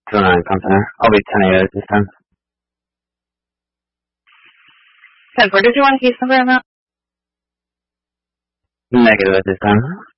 209 Continental. I'll be 10 8 this time. 10-4, did you want a case number on that? Negative at this time.